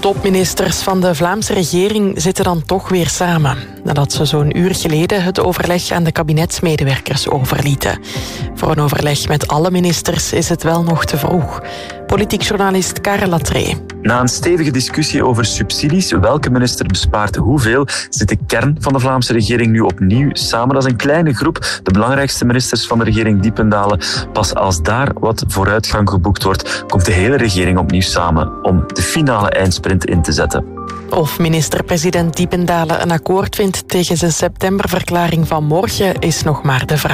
topministers van de Vlaamse regering zitten dan toch weer samen. Nadat ze zo'n uur geleden het overleg aan de kabinetsmedewerkers overlieten. Voor een overleg met alle ministers is het wel nog te vroeg. Politiek journalist Karel Latree. Na een stevige discussie over subsidies, welke minister bespaart hoeveel, zit de kern van de Vlaamse regering nu opnieuw samen als een kleine groep. De belangrijkste ministers van de regering Diependalen. Pas als daar wat vooruitgang geboekt wordt, komt de hele regering opnieuw samen om de finale eindsprint in te zetten. Of minister-president Diependalen een akkoord vindt tegen zijn septemberverklaring van morgen is nog maar de vraag.